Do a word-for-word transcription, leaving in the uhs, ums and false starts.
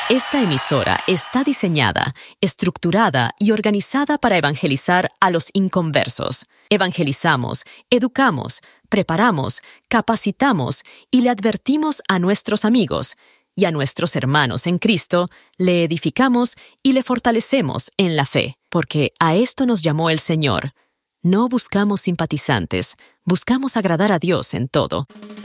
Esta emisora está diseñada, estructurada y organizada para evangelizar a los inconversos. Evangelizamos, educamos, preparamos, capacitamos y le advertimos a nuestros amigos y a nuestros hermanos en Cristo, le edificamos y le fortalecemos en la fe, porque a esto nos llamó el Señor. No buscamos simpatizantes, buscamos agradar a Dios en todo.